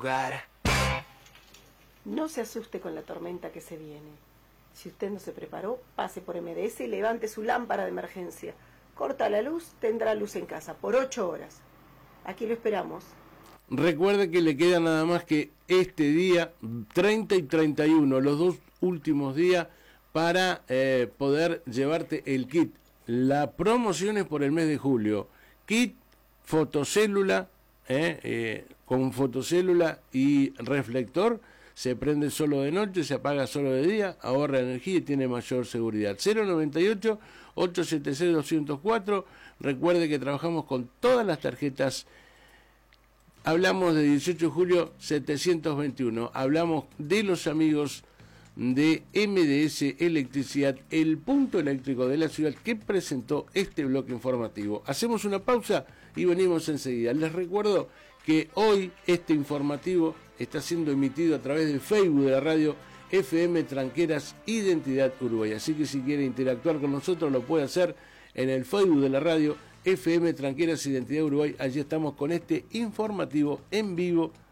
No se asuste con la tormenta que se viene. Si usted no se preparó, pase por MDS y levante su lámpara de emergencia. Corta la luz, tendrá luz en casa por 8 horas. Aquí lo esperamos. Recuerde que le queda nada más que este día, 30 y 31, los dos últimos días, para poder llevarte el kit. La promoción es por el mes de julio. Kit fotocélula, con fotocélula y reflector. Se prende solo de noche, se apaga solo de día, ahorra energía y tiene mayor seguridad. 098-876-204. Recuerde que trabajamos con todas las tarjetas. Hablamos de 18 de julio 721. Hablamos de los amigos de MDS Electricidad, el punto eléctrico de la ciudad, que presentó este bloque informativo. Hacemos una pausa y venimos enseguida. Les recuerdo que hoy este informativo está siendo emitido a través del Facebook de la radio FM Tranqueras Identidad Uruguay. Así que si quiere interactuar con nosotros lo puede hacer en el Facebook de la radio FM Tranqueras Identidad Uruguay. Allí estamos con este informativo en vivo